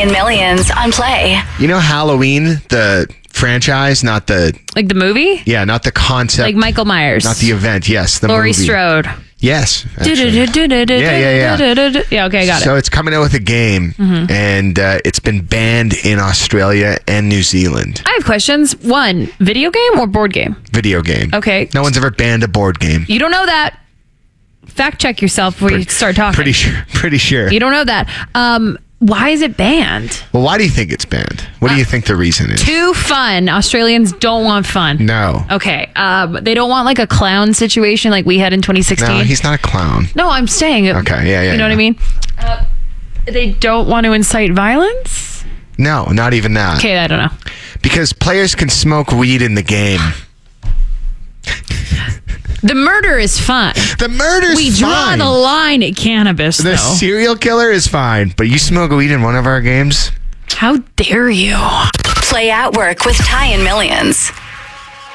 and Millions on Play. You know Halloween, the franchise, not the... Like the movie? Yeah, not the concept. Like Michael Myers. Not the event, yes, the Laurie movie. Strode. Yes. actually. Yeah, okay, I got it. So it's coming out with a game, and it's been banned in Australia and New Zealand. I have questions. One, video game or board game? Video game. Okay. No one's ever banned a board game. You don't know that. Fact check yourself before you start talking. Pretty sure. You don't know that. Why is it banned? Well, why do you think it's banned? What do you think the reason is? Too fun. Australians don't want fun. No. Okay. They don't want like a clown situation like we had in 2016. No, he's not a clown. No, I'm saying. Okay, yeah. You know what I mean? They don't want to incite violence? No, not even that. Okay, I don't know. Because players can smoke weed in the game. The murder is fun. The murder's We draw fine. the line at cannabis, The though. serial killer is fine, but you smoke weed in one of our games? How dare you? Play at Work with Ty and Millions.